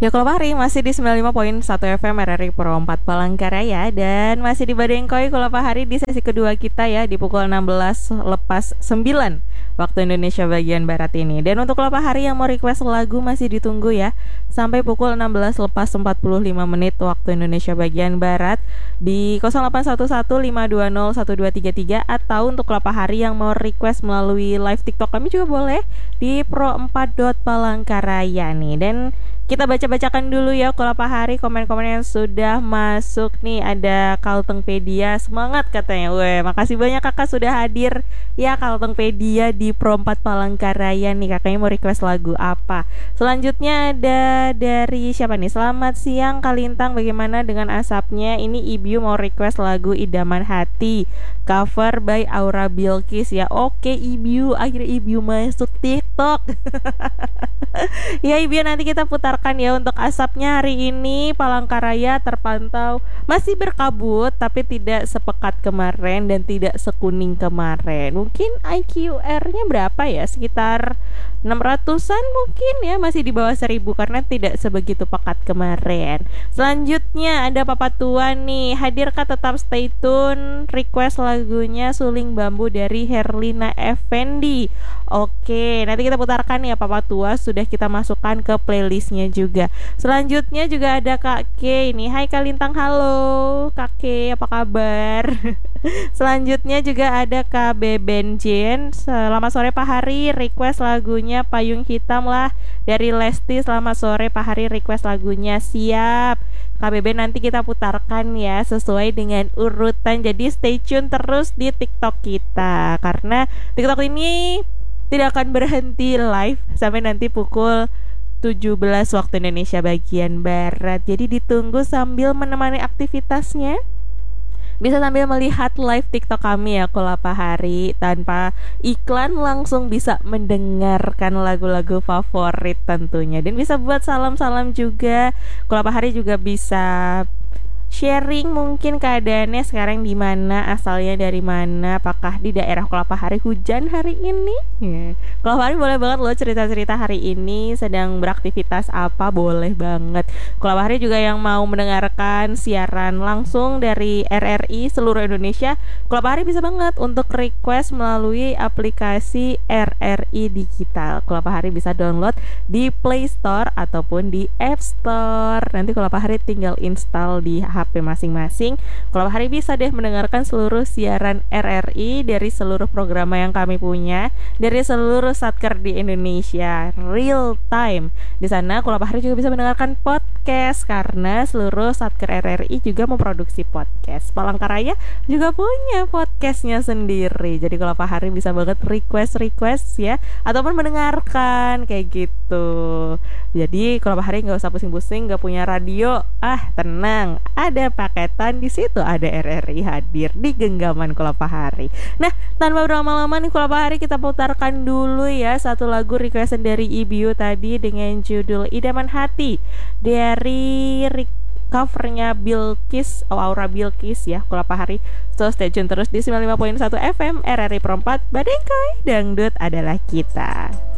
Ya kalau hari masih di 95.1 FM RRI Pro 4 Palangkaraya. Dan masih di Badengkoi kalau hari di sesi kedua kita ya, di pukul 16 lepas 9 waktu Indonesia bagian Barat ini. Dan untuk kalau hari yang mau request lagu masih ditunggu ya, sampai pukul 16 lepas 45 menit waktu Indonesia bagian Barat di 0811-520-1233. Atau untuk kalau hari yang mau request melalui live TikTok kami juga boleh di pro4.palangkaraya nih. Dan kita baca-bacakan dulu ya kalau Pak Hari komen-komen yang sudah masuk nih. Ada Kaltengpedia, semangat katanya. Weh, makasih banyak kakak sudah hadir ya Kaltengpedia di Pro 4 Palangkaraya nih. Kakaknya mau request lagu apa? Selanjutnya ada dari siapa nih? Selamat siang Kalintang, bagaimana dengan asapnya? Ini Ibiu mau request lagu Idaman Hati, cover by Aura Bilkis ya. Oke Ibiu, akhirnya Ibiu masuk TikTok. Ya Ibiu, nanti kita putarkan ya. Untuk asapnya hari ini Palangkaraya terpantau masih berkabut, tapi tidak sepekat kemarin dan tidak sekuning kemarin. Mungkin IQR-nya berapa ya? Sekitar 600-an mungkin ya, masih di bawah 1000 karena tidak sebegitu pekat kemarin. Selanjutnya ada Papa Tua nih. Hadirkah? Tetap stay tune. Request lagunya Suling Bambu dari Herlina Effendi. Oke, nanti kita putarkan ya Papa Tua, sudah kita masukkan ke playlistnya juga. Selanjutnya juga ada Kak K ini. Hai Kalintang, halo Kak K, apa kabar? Selanjutnya juga ada Kak Bebenjen. Selamat sore Pak Hari, request lagunya Payung Hitam lah dari Lesti. Selamat sore Pak Hari, request lagunya. Siap Kak Beben, nanti kita putarkan ya sesuai dengan urutan. Jadi stay tune terus di TikTok kita, karena TikTok ini tidak akan berhenti live sampai nanti pukul 17 waktu Indonesia bagian Barat. Jadi ditunggu sambil menemani aktivitasnya. Bisa sambil melihat live TikTok kami ya Kulapa Hari, tanpa iklan, langsung bisa mendengarkan lagu-lagu favorit tentunya. Dan bisa buat salam-salam juga. Kulapa Hari juga bisa sharing mungkin keadaannya sekarang di mana, asalnya dari mana, apakah di daerah Kelapa Hari hujan hari ini? Kelapa Hari boleh banget loh cerita-cerita hari ini sedang beraktivitas apa, boleh banget. Kelapa Hari juga yang mau mendengarkan siaran langsung dari RRI seluruh Indonesia, Kelapa Hari bisa banget untuk request melalui aplikasi RRI Digital. Kelapa Hari bisa download di Play Store ataupun di App Store. Nanti Kelapa Hari tinggal install di HP masing-masing. Kalau hari bisa deh mendengarkan seluruh siaran RRI dari seluruh program yang kami punya, dari seluruh satker di Indonesia real time. Di sana kalau hari juga bisa mendengarkan podcast karena seluruh satker RRI juga memproduksi podcast. Palangkaraya juga punya podcastnya sendiri. Jadi kalau hari bisa banget request ya, ataupun mendengarkan kayak gitu. Jadi kalau hari nggak usah pusing-pusing, nggak punya radio, tenang, ada paketan di situ, ada RRI hadir di genggaman Kulapa Hari. Nah, tanpa berlama-lama nih Kulapa Hari, kita putarkan dulu ya satu lagu requestan dari Ibiu tadi dengan judul Idaman Hati dari covernya Bilkis, Aura Bilkis ya Kulapa Hari. So stay tune terus di 95.1 FM RRI Pro 4 Badengkoi, dangdut adalah kita.